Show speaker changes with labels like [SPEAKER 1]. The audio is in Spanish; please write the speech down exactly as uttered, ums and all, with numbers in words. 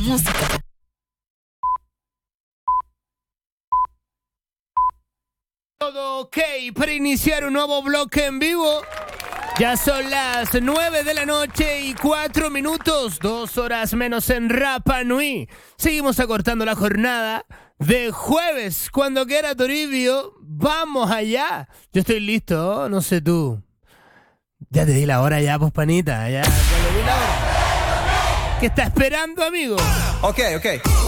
[SPEAKER 1] música.
[SPEAKER 2] Todo ok para iniciar un nuevo bloque en vivo. Ya son las nueve de la noche y cuatro minutos, dos horas menos en Rapa Nui. Seguimos acortando la jornada de jueves. Cuando quiera Toribio, vamos allá. Yo estoy listo, no sé tú. Ya te di la hora ya, pospanita. Ya, ya te di la hora. ¿Qué está esperando, amigo?
[SPEAKER 3] Ok, ok.